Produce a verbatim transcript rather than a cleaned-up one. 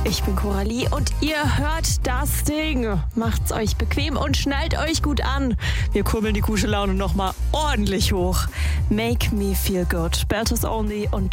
Ich bin Coralie und ihr hört das Ding. Macht's euch bequem und schnallt euch gut an. Wir kurbeln die gute Laune nochmal ordentlich hoch. Make Me Feel Good, Belters Only und